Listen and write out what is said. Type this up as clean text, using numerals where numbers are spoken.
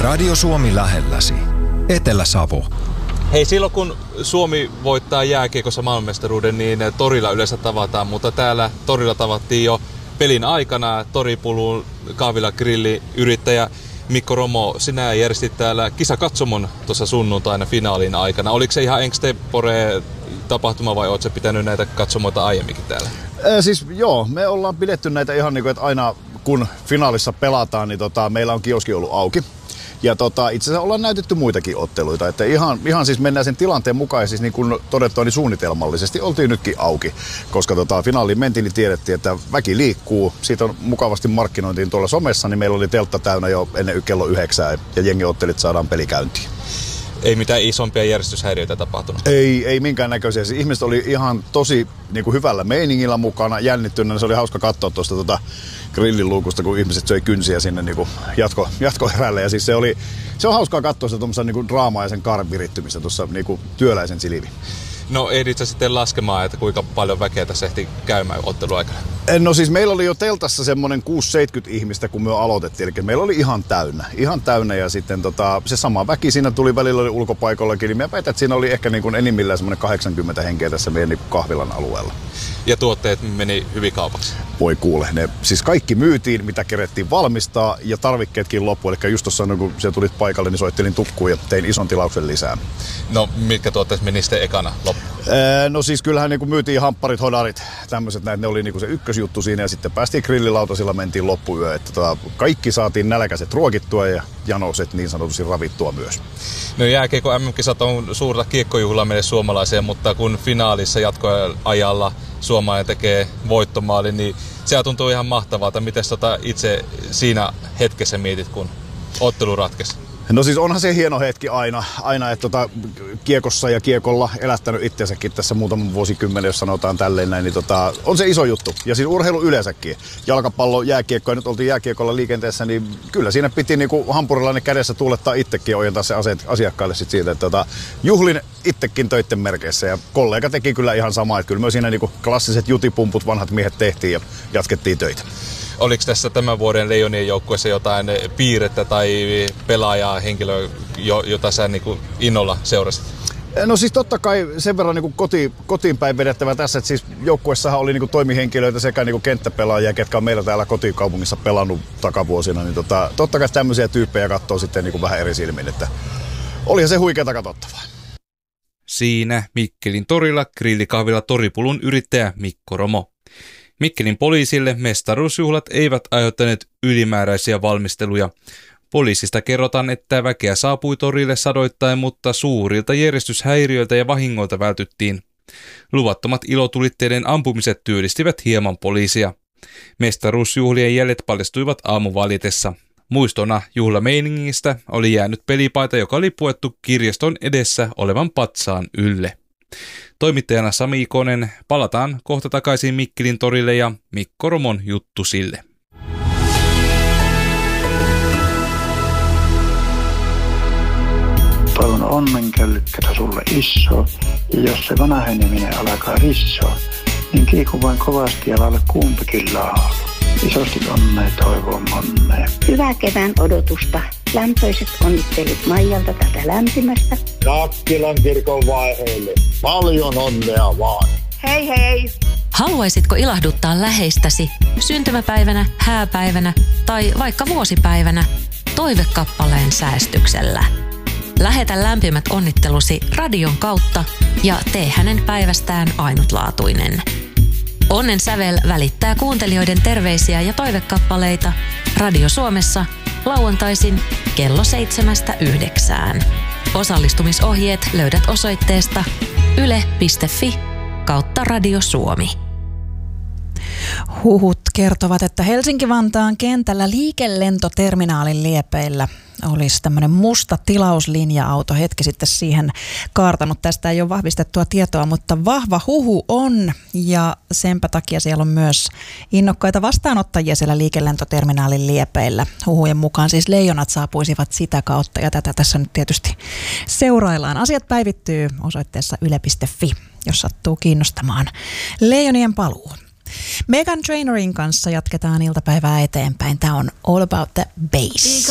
Radio Suomi lähelläsi. Etelä-Savo. Hei, silloin kun Suomi voittaa jääkiekossa maailmanmestaruuden, niin torilla yleensä tavataan, mutta täällä torilla tavattiin jo pelin aikana. Toripulun kahvila grilliyrittäjä Mikko Romo, sinä järjestit täällä kisakatsomon tuossa sunnuntaina finaalin aikana. Oliko se ihan extempore tapahtuma vai ootko pitänyt näitä katsomoita aiemminkin täällä? Siis joo, me ollaan pidetty näitä ihan niin kuin, että aina kun finaalissa pelataan, niin meillä on kioski ollut auki. Ja itse asiassa ollaan näytetty muitakin otteluita, että ihan siis mennään sen tilanteen mukaan, siis niin kuin todettua, niin suunnitelmallisesti oltiin nytkin auki, koska finaaliin mentiin, niin tiedettiin, että väki liikkuu, siitä on mukavasti markkinointiin tuolla somessa, niin meillä oli teltta täynnä jo ennen kello 9 ja jengiottelit saadaan pelikäyntiin. Ei mitään isompia järjestyshäiriöitä tapahtunut? Ei minkäännäköisiä. Siis ihmiset oli ihan tosi niin kuin hyvällä meiningillä mukana, jännittyneenä. Se oli hauska katsoa tuosta grilliluukusta, kun ihmiset söi kynsiä sinne niin kuin jatkoerälle. Ja siis se on hauskaa katsoa sitä tuommoista niin kuin draamaa ja sen kaaren virittymistä tuossa niin kuin työläisen silivin. No ehdit sä sitten laskemaan, että kuinka paljon väkeä tässä ehti käymään otteluaikana? No siis meillä oli jo teltassa semmoinen 6-70 ihmistä, kun me aloitettiin. Eli meillä oli ihan täynnä ja sitten se sama väki siinä tuli välillä oli ulkopaikallakin. Niin mä väitän, että siinä oli ehkä niin kuin enimmillään semmoinen 80 henkeä tässä meidän niin kuin kahvilan alueella. Ja tuotteet meni hyvin kaupaksi? Voi kuule, ne siis kaikki myytiin, mitä kerettiin valmistaa ja tarvikkeetkin loppu. Eli just tuossa, kun sä tulit paikalle, niin soittelin tukkuun ja tein ison tilauksen lisää. No mitkä tuotteet meni sitten ekana loppuun? No siis kyllähän niin myytiin hampparit, hodarit, tämmöiset näin, ne oli niin se ykkösjuttu siinä ja sitten päästiin grillilautasilla, mentiin loppuyö, että kaikki saatiin nälkäiset ruokittua ja janoset niin sanotusti ravittua myös. No jääkiekko MM-kisat on suurta kiekkojuhlaa meille suomalaisia, mutta kun finaalissa jatkoajalla suomalainen tekee voittomaalin, niin se tuntuu ihan mahtavalta. Miten itse siinä hetkessä mietit, kun ottelu ratkesi? No siis onhan se hieno hetki aina että kiekossa ja kiekolla elättänyt itsensäkin tässä muutaman vuosikymmenen, jos sanotaan tälleen näin, niin on se iso juttu. Ja siis urheilu yleensäkin. Jalkapallo, jääkiekko ja nyt oltiin jääkiekolla liikenteessä, niin kyllä siinä piti niinku hampurilainen kädessä tuulettaa itsekin ja ojentaa se asiakkaille sit siitä, että juhlin itsekin töitten merkeissä ja kollega teki kyllä ihan samaa, että kyllä me siinä niinku klassiset jutipumput vanhat miehet tehtiin ja jatkettiin töitä. Oliko tässä tämän vuoden Leijonien joukkueessa jotain piirrettä tai pelaajaa, henkilöä, jota sä niin innolla seurasit? No siis totta kai sen verran niin kotiin päin vedettävä tässä, että siis joukkueessahan oli niin toimihenkilöitä sekä niin kenttäpelaajia, ketkä on meillä täällä kotikaupungissa pelannut takavuosina, niin totta kai tämmöisiä tyyppejä katsoo sitten niin vähän eri silmin, että olihan se huikeata katsottavaa. Siinä Mikkelin torilla grillikahvilla Toripulun yrittäjä Mikko Romo. Mikkelin poliisille mestaruusjuhlat eivät aiheuttaneet ylimääräisiä valmisteluja. Poliisista kerrotaan, että väkeä saapui torille sadoittain, mutta suurilta järjestyshäiriöiltä ja vahingoilta vältyttiin. Luvattomat ilotulitteiden ampumiset työllistivät hieman poliisia. Mestaruusjuhlien jäljet paljastuivat aamuvaljetessa. Muistona juhlameiningistä oli jäänyt pelipaita, joka oli puettu kirjaston edessä olevan patsaan ylle. Toimittajana Sami Ikonen, palataan kohta takaisin Mikkelin torille ja Mikko Romon juttu sille. Toivon onnenköllykkätä sulle iso, ja jos se vanheneminen alkaa rissoa, niin kiiku vain kovasti ja laule kumpikin laulu. Isosti onnea toivon onnea. Hyvää kevään odotusta. Lämpöiset onnittelut Maijalta tätä lämpimästä. Nakkilan kirkon vaiheille. Paljon onnea vaan. Hei hei! Haluaisitko ilahduttaa läheistäsi syntymäpäivänä, hääpäivänä tai vaikka vuosipäivänä toivekappaleen säästyksellä? Lähetä lämpimät onnittelusi radion kautta ja tee hänen päivästään ainutlaatuinen. Onnen sävel välittää kuuntelijoiden terveisiä ja toivekappaleita Radio Suomessa lauantaisin kello 7-9. Osallistumisohjeet löydät osoitteesta yle.fi/Radio Suomi. Huhut kertovat, että Helsinki-Vantaan kentällä liikelentoterminaalin liepeillä olisi tämmöinen musta tilauslinja-auto hetki sitten siihen kaartanut. Tästä ei ole vahvistettua tietoa, mutta vahva huhu on ja senpä takia siellä on myös innokkaita vastaanottajia siellä liikelentoterminaalin liepeillä. Huhujen mukaan siis leijonat saapuisivat sitä kautta ja tätä tässä nyt tietysti seuraillaan. Asiat päivittyy osoitteessa yle.fi, jos sattuu kiinnostamaan leijonien paluu. Meghan Trainerin kanssa jatketaan iltapäivää eteenpäin. Tämä on All About the Bass.